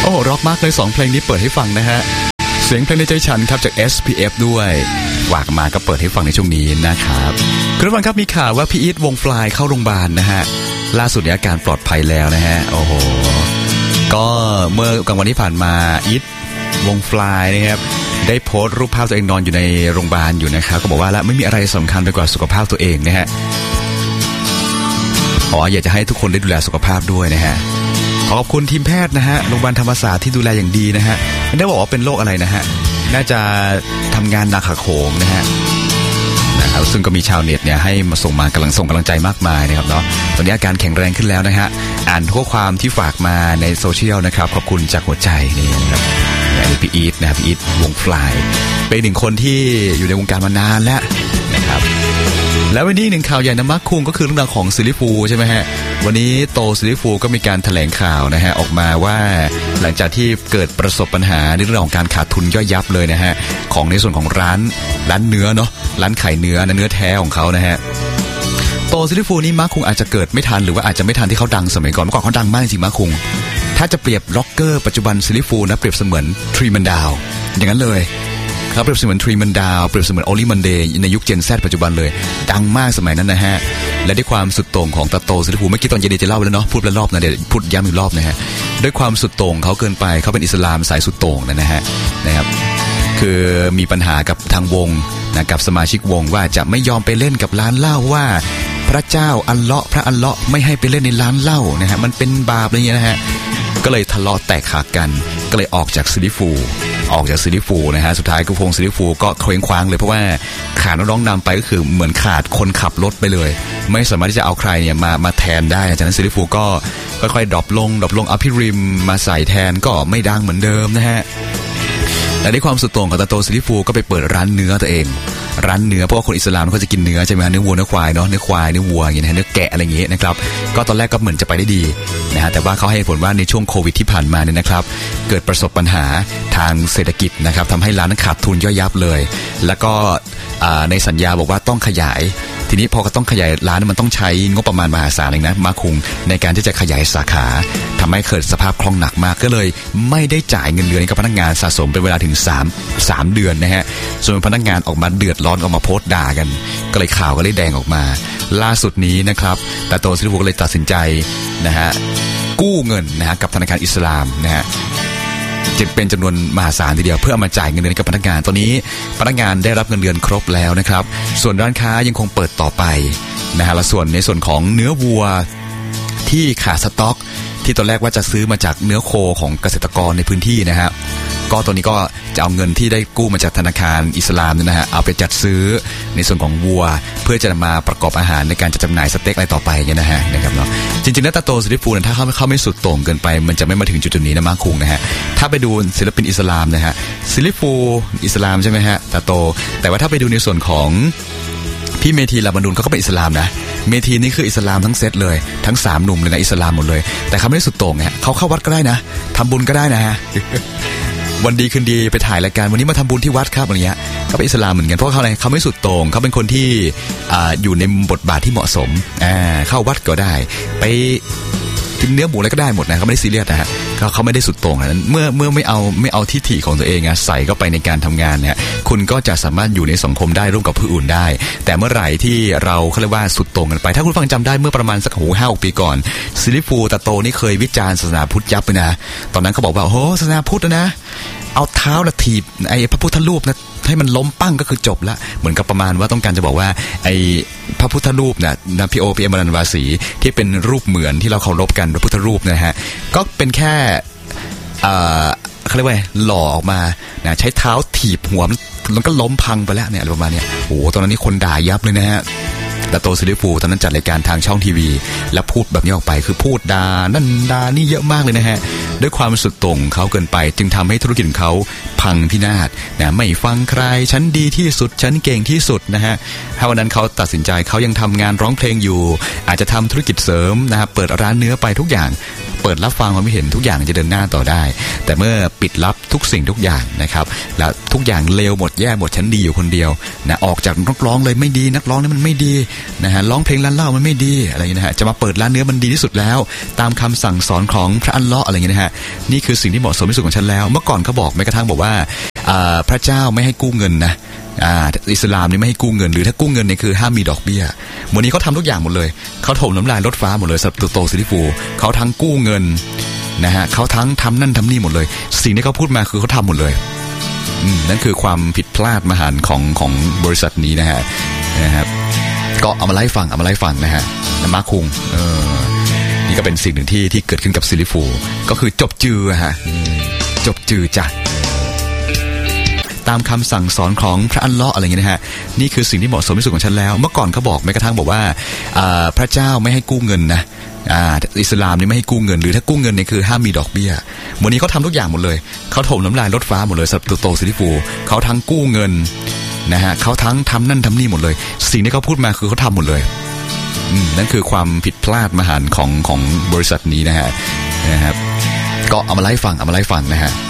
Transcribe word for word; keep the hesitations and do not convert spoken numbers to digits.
โอ้ร็อกมากเลยสองเพลงนี้เปิดให้ฟังนะฮะเสียงเพลงในใจฉันครับจาก เอส พี เอฟ ด้วยวากมาก็เปิดให้ฟังในช่วงนี้นะครับคุณผู้ฟังครับมีข่าวว่าพี่อีทวงฟลายเข้าโรงพยาบาลนะฮะล่าสุดอาการปลอดภัยแล้วนะฮะโอ้โหก็เมื่อกลางวันที่ผ่านมาอีทวงฟลายนะครับได้โพสต์รูปภาพตัวเองนอนอยู่ในโรงพยาบาลอยู่นะครับก็บอกว่าแล้วไม่มีอะไรสำคัญไปกว่าสุขภาพตัวเองนะฮะอ๋ออยากจะให้ทุกคนได้ดูแลสุขภาพด้วยนะฮะขอบคุณทีมแพทย์นะฮะโรงพยาบาลธรรมศาสตร์ที่ดูแลอย่างดีนะฮะไม่ได้บอกว่าเป็นโรคอะไรนะฮะน่าจะทำงานหนักหักโหมนะฮะนะครับซึ่งก็มีชาวเน็ตเนี่ยให้มาส่งมากำลังส่งกำลังใจมากมายนะครับเนาะตอนนี้อาการแข็งแรงขึ้นแล้วนะฮะอ่านข้อความที่ฝากมาในโซเชียลนะครับขอบคุณจากหัวใจนี่นะครับพี่อีทนะพี่อีทวงฟลายเป็นหนึ่งคนที่อยู่ในวงการมานานแล้วนะครับแล้ววันนี้หนึ่งข่าวใหญ่นะมักคุงก็คือเรื่องราวของซิลิฟูใช่ไหมฮะวันนี้โตซิลิฟูก็มีการแถลงข่าวนะฮะออกมาว่าหลังจากที่เกิดประสบปัญหาในเรื่องของการขาดทุนย่อยยับเลยนะฮะของในส่วนของร้านร้านเนื้อเนาะร้านขายเนื้อเนื้อแท้ของเขานะฮะโตซิลิฟูนี่มักคุงอาจจะเกิดไม่ทันหรือว่าอาจจะไม่ทันที่เขาดังสมัยก่อนเมื่อก่อนเขาดังมากจริงมักคุงถ้าจะเปรียบร็อกเกอร์ปัจจุบันซิลิฟูนะเปรียบเสมือนทรีมันดาวอย่างนั้นเลยเขาเปรียบเสมือนทรีมันดาวเปรียบเสมือนโอลิมันเดย์ในยุคเจนแซดปัจจุบันเลยดังมากสมัยนั้นนะฮะและด้วยความสุดโต่งของตาโตซิลิฟูเมื่อกี้ตอนเย็นจะเล่าไปแล้วเนาะพูดไปรอบนะเดี๋ยวพูดย้ำอีกรอบนะฮะด้วยความสุดโต่งเขาเกินไปเขาเป็นอิสลามสายสุดโต่งนะฮะนะครับคือมีปัญหากับทางวงนะกับสมาชิกวงว่าจะไม่ยอมไปเล่นกับร้านเหล้าว่าพระเจ้าอัลเลาะห์พระอัลเลาะห์ไม่ให้ไปเล่นในร้านเหล้านะฮะมันเป็นบาปอะไรเงี้ยนะฮะก็เลยทะเลาะแตกหักกันก็เลยออกจากซิลิฟูออกจากซิลิฟูนะฮะสุดท้ายกุพงซิลิฟูก็เคว้งคว้างเลยเพราะว่าขาดน้องนำไปก็คือเหมือนขาดคนขับรถไปเลยไม่สามารถที่จะเอาใครเนี่ยมามาแทนได้จากนั้นซิลิฟูก็ค่อยๆดรอปลงดรอปลงเอาพี่ริมมาใส่แทนก็ไม่ดังเหมือนเดิมนะฮะแต่ในความสุดโต่งของตาโตซิลิฟูก็ไปเปิดร้านเนื้อตัวเองร้านเนื้อเพราะว่าคนอิสลามเขาจะกินเนื้อใช่ไหมเนื้อวัวเนื้อควายเนาะเนื้อควายเนื้อวัวอย่างเงี้ยเนื้อแกะอะไรอย่างเงี้ยนะครับก็ตอนแรกก็เหมือนจะไปได้ดีนะฮะแต่ว่าเขาให้ผลว่าในช่วงโควิดที่ผ่านมาเนี่ยนะครับเกิดประสบปัญหาทางเศรษฐกิจนะครับทำให้ร้านนั้นขาดทุนย่อยยับเลยแล้วก็ในสัญญาบอกว่าต้องขยายทีนี้พอก็ต้องขยายร้านมันต้องใช้งบประมาณมหาศาลเองนะมาคุงในการที่จะขยายสาขาทำให้เกิดสภาพคล่องหนักมากก็เลยไม่ได้จ่ายเงินเดือนให้กับพนักงานสะสมเป็นเวลาถึงสาม สามเดือนนะฮะส่วนพนักงานออกมาเดือดร้อนออกมาโพสต์ด่ากันก็เลยข่าวก็เลยแดงออกมาล่าสุดนี้นะครับตาโตซิลิฟูก็เลยตัดสินใจนะฮะกู้เงินนะฮะกับธนาคารอิสลามนะฮะจะเป็นจำนวนมหาศาลทีเดียวเพื่อเอามาจ่ายเงินเดือนกับพนักงานตอนนี้พนักงานได้รับเงินเดือนครบแล้วนะครับส่วนร้านค้ายังคงเปิดต่อไปนะฮะและส่วนในส่วนของเนื้อวัวที่ขาดสต็อกที่ตอนแรกว่าจะซื้อมาจากเนื้อโคของเกษตรกรในพื้นที่นะฮะก็ตอนนี้ก็จะเอาเงินที่ได้กู้มาจากธนาคารอิสลามเนี่ยนะฮะเอาไปจัดซื้อในส่วนของวัวเพื่อจะมาประกอบอาหารในการจะจำหน่ายสเต็กอะไรต่อไปเนี่ยนะฮะนะครับเนาะจริงๆแล้วตาโตซิลิฟูเนี่ยถ้าเขาเขาไม่สุดโต่งเกินไปมันจะไม่มาถึงจุดๆนี้นะมาคุงนะฮะถ้าไปดูศิลปินอิสลามนะฮะซิลิฟูอิสลามใช่ไหมฮะตาโตแต่ว่าถ้าไปดูในส่วนของพี่เมธีลาบันดุนเขาก็เป็นอิสลามนะเมธีนี่คืออิสลามทั้งเซตเลยทั้งสามหนุ่มเลยนะอิสลามหมดเลยแต่เขาไม่ได้สุดโต่งฮะเขาเข้าวัดก็ได้นะทำบุญก็ได้นะฮะ วันดีคืนดีไปถ่ายรายการวันนี้มาทำบุญที่วัดครับอะไรเงี้ยเขาเป็นอิสลามเหมือนกันเพราะเขาอะไรเขาไม่สุดโต่งเขาเป็นคนที่อ่าอยู่ในบทบาทที่เหมาะสมอ่าเข้าวัดก็ได้ไปกินเนื้อหมูอะไรก็ได้หมดนะเขาไม่ได้ซีเรียสนะฮะเขาเขาไม่ได้สุดโต่งนั้นเมื่อเมื่อไม่เอาไม่เอาทิฐิของตัวเองอะใส่เข้าไปในการทำงานเนี่ยคุณก็จะสามารถอยู่ในสังคมได้ร่วมกับผู้อื่นได้แต่เมื่อไหร่ที่เราเขาเรียกว่าสุดโต่งกันไปถ้าคุณฟังจำได้เมื่อประมาณสักโหห้าหกปีก่อนซิลิฟูตาโตนี่เคยวิจารณ์ศาสนาพุทธยับเลยนะตอนนั้นเขาบอกว่าโอ้โหศาสนาพุทธนะเอาเท้าละถีบไอ้พระพุทธรูปนะให้มันล้มปั้งก็คือจบละเหมือนกับประมาณว่าต้องการจะบอกว่าไอ้พระพุทธรูปเนี่ยนะพีโอพีเอ็มรันวาสีที่เป็นรูปเหมือนที่เราเคารพกันพระพุทธรูปนะฮะก็เป็นแค่อ่าเขาเรียกว่าหล่อออกมานะใช้เท้าถีบหัวมันก็ล้มพังไปแล้วเนี่ยอะไรประมาณเนี้ยโอ้โหตอนนั้นนี่คนด่ายับเลยนะฮะตาโตซิลิฟูตอนนั้นจัดรายการทางช่องทีวีแล้วพูดแบบนี้ออกไปคือพูดด่านั่นด่านี่เยอะมากเลยนะฮะด้วยความสุดโต่งเขาเกินไปจึงทำให้ธุรกิจของเขาพังพินาศนะไม่ฟังใครฉันดีที่สุดฉันเก่งที่สุดนะฮะถ้าวันนั้นเขาตัดสินใจเขายังทำงานร้องเพลงอยู่อาจจะทำธุรกิจเสริมนะฮะเปิดร้านเนื้อไปทุกอย่างเปิดรับฟังความคิดเห็นทุกอย่างจะเดินหน้าต่อได้แต่เมื่อปิดลับทุกสิ่งทุกอย่างนะครับแล้วทุกอย่างเลวหมดแย่หมดฉันดีอยู่คนเดียวนะออกจากนักร้องเลยไม่ดีนักร้องนี่มันไม่ดีนะฮะร้องเพลงร้านเหล้ามันไม่ดีอะไรอย่างเงี้ยนะฮะจะมาเปิดร้านเนื้อมันดีที่สุดแล้วตามคำสั่งสอนของพระอัลเลาะห์อะไรอย่างเงี้ยนะฮะนี่คือสิ่งที่เหมาะสมที่สุดของฉันแล้วเมื่อก่อนเขาบอกแม้กระทั่งบอกว่าพระเจ้าไม่ให้กู้เงินนะอ่าอิสลามนี่ไม่ให้กู้เงินหรือถ้ากู้เงินเนี่ยคือห้ามมีดอกเบี้ยวันนี้เขาทำทุกอย่างหมดเลยเขาถมน้ำลายรถฟ้าหมดเลยสับตุโตซิลิฟูเขาทั้งกู้เงินนะฮะเขาทั้งทำนั่นทำนี่หมดเลยสิ่งที่เขาพูดมาคือเขาทำหมดเลยนั่นคือความผิดพลาดมหันต์ของของบริษัทนี้นะฮะนะครับก็เอามาไล่ฟังเอามาไล่ฟังนะฮะมาคุงเออนี่ก็เป็นสิ่งหนึ่งที่ที่เกิดขึ้นกับซิลิฟูก็คือจบจือฮะจบจือจ้ะตามคำสั่งสอนของพระอัลเลาะห์อะไรอย่างเงี้ยนะฮะนี่คือสิ่งที่เหมาะสมที่สุดของฉันแล้วเมื่อก่อนเขาบอกแม้กระทั่งบอกว่าพระเจ้าไม่ให้กู้เงินนะอ่าอิสลามนี่ไม่ให้กู้เงินหรือถ้ากู้เงินเนี่ยคือห้ามมีดอกเบี้ยวันนี้เขาทำทุกอย่างหมดเลยเขาถมน้ำลายรถฟ้าหมดเลยสับตุโตซิลิฟูเขาทั้งกู้เงินนะฮะเขาทั้งทำนั่นทำนี่หมดเลยสิ่งที่เขาพูดมาคือเขาทำหมดเลยนั่นคือความผิดพลาดมหันต์ของของบริษัทนี้นะฮะนะครับก็เอามาไล่ฟังเอามาไล่ฟังนะฮะ